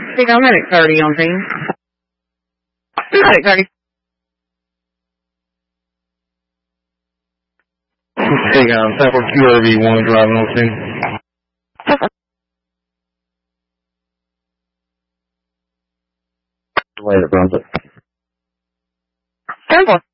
think I'm medic 30 on scene. Medic 30. Hey, Sample QRV1 driving on scene. Later, Brunswick. Sample.